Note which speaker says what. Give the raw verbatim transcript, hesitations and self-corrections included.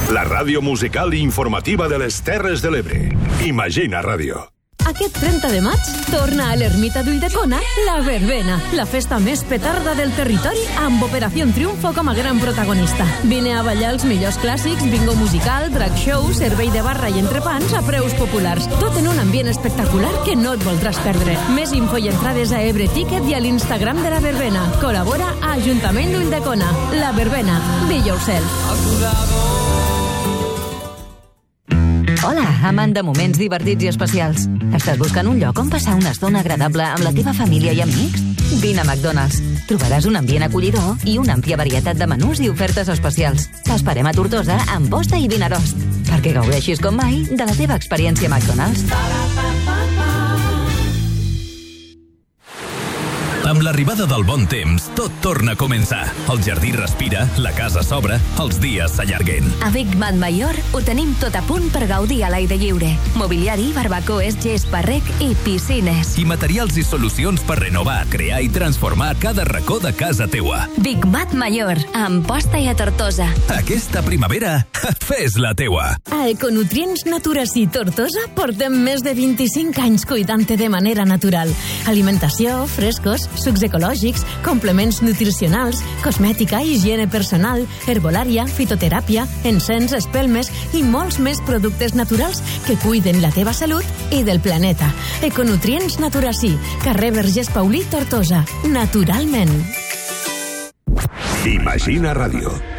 Speaker 1: La ràdio musical i informativa de les Terres de l'Ebre. Imagina Ràdio.
Speaker 2: Aquest trenta de maig torna a l'Ermita d'Ulldecona la Verbena, la festa més petarda del territori amb Operació Triunfo com a gran protagonista. Vine a ballar els millors clàssics, bingo musical, drag show, servei de barra i entrepans a preus populars. Tot en un ambient espectacular que no et voldràs perdre. Més info i entrades a Ebre Ticket i a l'Instagram de la Verbena. Col·labora a Ajuntament d'Ulldecona. La Verbena. Be yourself.
Speaker 3: Hola, amant de moments divertits i especials. Estàs buscant un lloc on passar una estona agradable amb la teva família i amics? Vine a McDonald's. Trobaràs un ambient acollidor i una àmplia varietat de menús i ofertes especials. T'esperem a Tortosa amb posta i vinarost, perquè gaudeixis com mai de la teva experiència McDonald's.
Speaker 4: Amb l'arribada del bon temps, tot torna a començar. El jardí respira, la casa s'obre, els dies s'allarguen.
Speaker 5: A Big Mat Mayor ho tenim tot a punt per gaudir a l'aire lliure. Mobiliari, barbacoes, gespa, rec i piscines.
Speaker 4: I materials i solucions per renovar, crear i transformar cada racó de casa teua.
Speaker 5: Big Mat Mayor, a Amposta i a Tortosa.
Speaker 4: Aquesta primavera, fes la teua.
Speaker 2: A Econutrients Naturací Tortosa portem més de vint-i-cinc anys cuidant-te de manera natural. Alimentació, frescos, sucs ecològics, complements nutricionals, cosmètica, higiene personal, herbolària, fitoteràpia, encens, espelmes i molts més productes naturals que cuiden la teva salut i del planeta. Econutrients Naturací, carrer Vergés Paulí, Tortosa. Naturalment.
Speaker 1: Imagina Ràdio.